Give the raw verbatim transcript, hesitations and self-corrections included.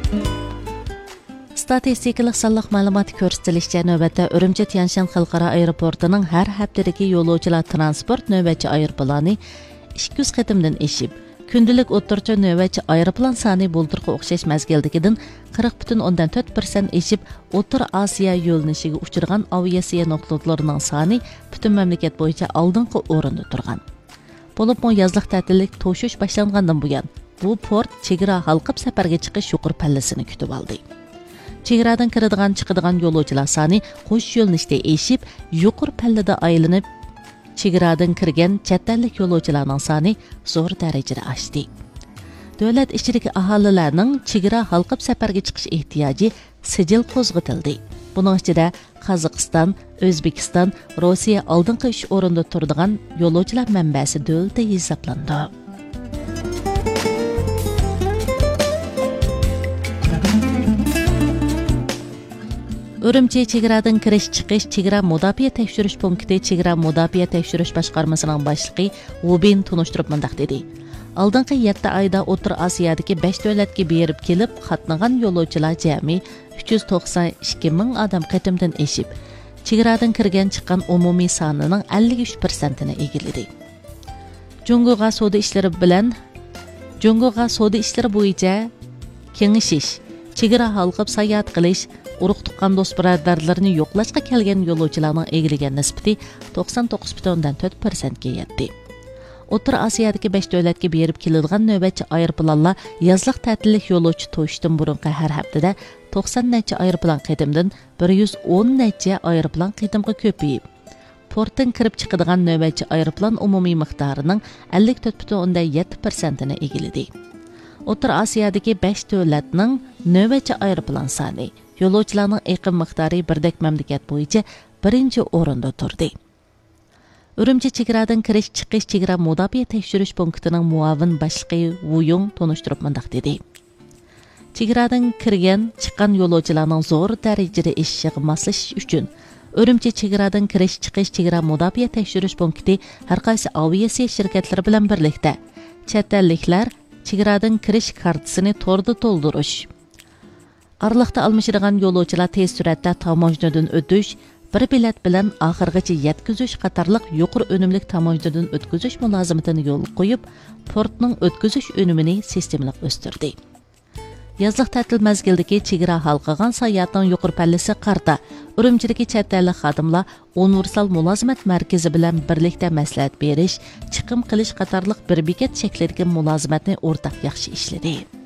Statistikалық sonliq ma'lumot ko'rsatilishicha, navbatda Urumchi Tianshan xalqaro aeroportining har haftadagi yo'lovchilar transport navbatchi aeroplani ikki yuz qatimdan eshib, kundalik o'rtacha navbatchi aeroplan soni bo'ldirga o'xshash mazgildagidan qirq butun o'ndan to'rt persent eshib, O'rta Osiyo yo'lnishiga uchirgan aviatsiya nuqtalarining soni butun mamlakat bo'yicha oldingi o'rinda turgan. Bo'libmi yozliq ta'tillik to'shish boshlangandan buyon bu port chegara halqib safarga chiqish yuqori pallasini kutib oldi. Chegaradan kiradigan chiqadigan yo'lovchilar soni qo'sh yo'lnishda eshib, yuqori pallada aylanib, chegaradan kirgan chet ellik yo'lovchilarning soni zo'r darajada oshdi. Davlat ichidagi aholilarning chegara halqib safarga chiqish ehtiyoji sijil qo'zg'atildi. Buning ichida Qozog'iston, O'zbekiston, Rossiya oldingi uch o'rinda turadigan yo'lovchilar manbasi davlati hisoblandi. Urumchi chegaradan kirish chiqish chegara mudofaa tekshirish punkti chegara mudofaa tekshirish boshqarmasining boshlig'i Wubin tunishtirib mundaq dedi. Oldingi yetti oyda O'rta Osiyodagi besh davlatga berib kelib qatnagan yo'lovchilar jami uch yuz to'qson ikki ming odam qatimdan eshib, chegaradan kirgan chiqqan umumiy sonining ellik uch persentini egalladi. Jungoga savdo ishlari bilan Jungoga savdo ishlari bo'yicha kengashish, chegara halqib sayohat qilish, urug' tuqqan do'st birodarlarni yo'qlashga kelgan yo'lovchilarning egillagan nisbati to'qson to'qqiz butun o'ndan to'rt persent ga yetdi. O'rta Osiyodagi besh davlatga berib keladigan navbatchi aeroplanlar yozliq ta'tillik yo'lovchi to'yishdan burungi har haftada to'qson necha aeroplan qadimdan bir yuz o'n necha aeroplan qadimga ko'payib, portdan kirib chiqadigan navbatchi aeroplan umumiy miqdorining ellik to'rt butun o'ndan yetti persentini egalladi. O'rta Osiyodagi besh davlatning navbatchi aeroplan soni yo'lovchilarning eqim miqdori birdek mamlakat bo'yicha birinchi o'rinda turdi. Urumchi chegaradan kirish chiqish chegara mudofaa tekshirish punktining muavin boshlig'i Wuyong tunishtirib mundaq dedi. Chegaradan kirgan chiqqan yo'lovchilarning zo'r darajada eshishiga moslashish uchun Urumchi chegaradan kirish chiqish chegara mudofaa tekshirish punkti har qaysi aviatsiya shirkatlari bilan birlikda chet elliklar chegaradan kirish kartasini to'rda to'ldirish, Arliqda almashadigan yo'lovchilar tez suratda tamojnadan o'tish, bir bilet bilan oxirgacha yetkazish qatorliq yuqori unumlik tamojnadan o'tkazish mulozimatini yo'l qo'yib, portning o'tkazish unumini sistemalik o'stirdi. Yozliq ta'til mazgildagi chegara halqagan sayohatning yuqori pallasi qarta Urumchidagi chet ellik xodimlar universal mulozimat markazi bilan birlikda maslahat berish, chiqim qilish qatorliq bir bekat shaklidagi mulozimatni o'rtaq yaxshi ishladi.